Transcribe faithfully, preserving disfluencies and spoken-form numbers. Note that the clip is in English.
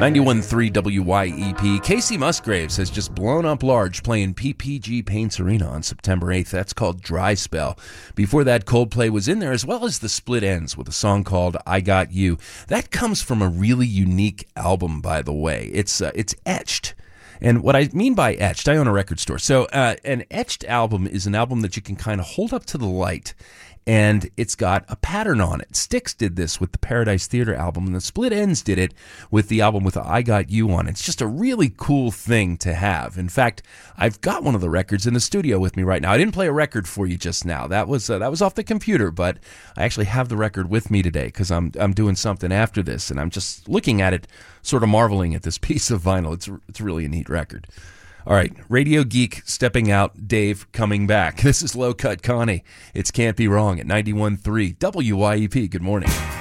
ninety-one point three W Y E P. Casey Musgraves has just blown up large playing P P G Paints Arena on September eighth. That's called Dry Spell. Before that, Coldplay was in there, as well as the Split Enz with a song called I Got You. That comes from a really unique album, by the way. It's uh, it's etched. And what I mean by etched, I own a record store. So uh, an etched album is an album that you can kind of hold up to the light, and it's got a pattern on it. Styx did this with the Paradise Theater album, and the Split Enz did it with the album with the I Got You on it. It's just a really cool thing to have. In fact, I've got one of the records in the studio with me right now. I didn't play a record for you just now. That was uh, that was off the computer, but I actually have the record with me today because I'm I'm doing something after this, and I'm just looking at it, sort of marveling at this piece of vinyl. It's it's really a neat record. All right, Radio Geek stepping out, Dave coming back. This is Low Cut Connie. It's Can't Be Wrong at ninety-one point three W Y E P. Good morning.